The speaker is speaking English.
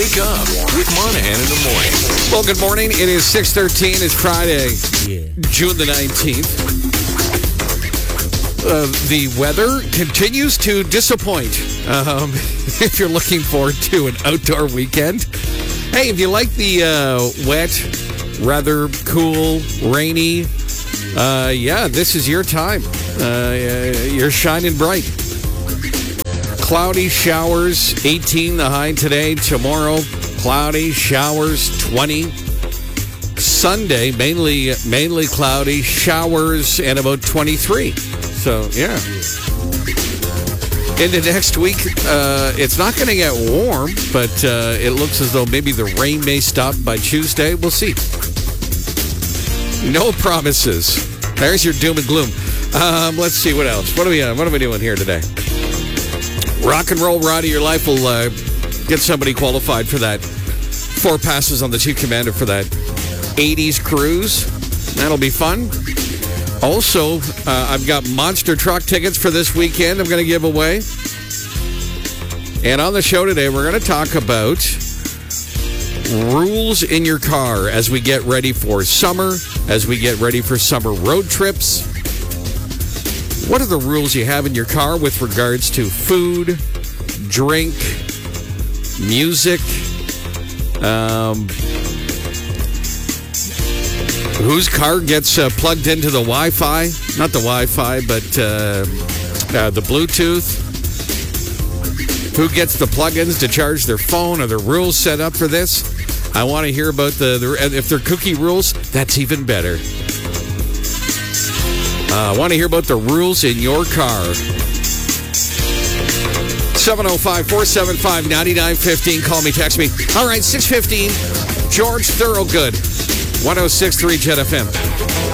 Wake up with Monahan in the morning. Well, good morning. It is 6:13. It's Friday, June the 19th. The weather continues to disappoint. If you're looking forward to an outdoor weekend. Hey, if you like the wet, rather cool, rainy, this is your time. You're shining bright. Cloudy showers, 18 the high today. Tomorrow, cloudy showers, 20. Sunday, mainly cloudy, showers, and about 23. So, yeah. Into next week, it's not going to get warm, but it looks as though maybe the rain may stop by Tuesday. We'll see. No promises. There's your doom and gloom. Let's see what else. What are we doing here today? Rock and roll ride of your life will get somebody qualified for that. 4 passes on the Chief Commander for that 80s cruise. That'll be fun. Also, I've got monster truck tickets for this weekend I'm going to give away. And on the show today, we're going to talk about rules in your car as we get ready for summer, as we get ready for summer road trips. What are the rules you have in your car with regards to food, drink, music, whose car gets plugged into the Wi-Fi? Not the Wi-Fi, but the Bluetooth. Who gets the plugins to charge their phone? Are there rules set up for this? I want to hear about if they're cookie rules, that's even better. I want to hear about the rules in your car. 705-475-9915. Call me, text me. All right, 6:15. George Thorogood. 106.3 Jet FM.